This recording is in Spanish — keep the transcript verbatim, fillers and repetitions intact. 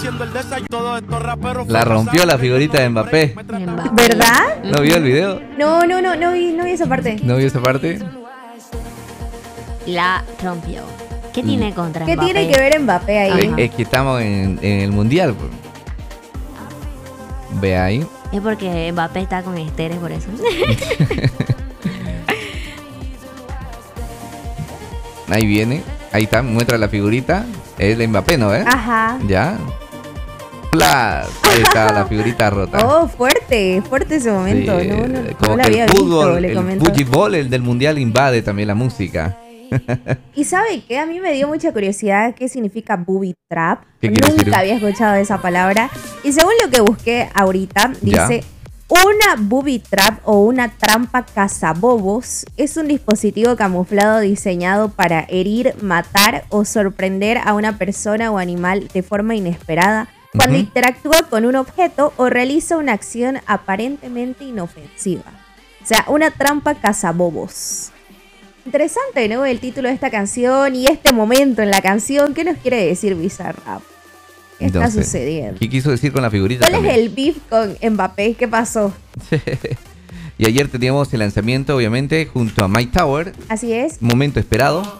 La rompió la figurita de Mbappé. ¿Verdad? ¿No vio el video? No, no, no, no vi, no vi esa parte. ¿No vio esa parte? La rompió. ¿Qué tiene contra ¿Qué Mbappé? tiene que ver Mbappé ahí? Ajá. Es que estamos en, en el mundial. Ve ahí. Es porque Mbappé está con Esther, es por eso. Ahí viene. Ahí está, muestra la figurita. Es el Mbappé, ¿no? ¿Eh? Ajá. Ya. ¡Plas! Ahí está la figurita rota. Oh, fuerte, fuerte ese momento. Sí, No, no, como no lo que había el fútbol, visto, le el comento. fútbol, el del mundial invade también la música. ¿Y sabe qué? A mí me dio mucha curiosidad qué significa booby trap. ¿Qué quiere Nunca decir? había escuchado esa palabra. Y según lo que busqué ahorita, Ya. dice: una booby trap o una trampa cazabobos es un dispositivo camuflado diseñado para herir, matar o sorprender a una persona o animal de forma inesperada cuando Ujú. interactúa con un objeto o realiza una acción aparentemente inofensiva. O sea, una trampa cazabobos. Interesante, ¿no? El título de esta canción y este momento en la canción. ¿Qué nos quiere decir Bizarrap? ¿Qué está No sé. sucediendo? ¿Qué quiso decir con la figurita ¿Cuál también? es el beef con Mbappé? ¿Qué pasó? Y ayer teníamos el lanzamiento, obviamente, junto a Mike Tower. Así es. Momento esperado.